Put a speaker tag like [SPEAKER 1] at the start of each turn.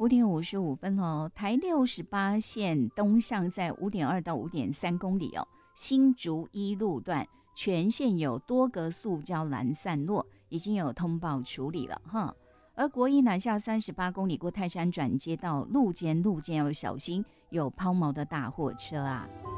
[SPEAKER 1] 5:55哦，台68线东向在5.2到5.3公里哦，新竹一路段全线有多个塑胶篮散落，已经有通报处理了哈。而国一南下38公里过泰山转接到路肩要小心，有抛锚的大货车啊。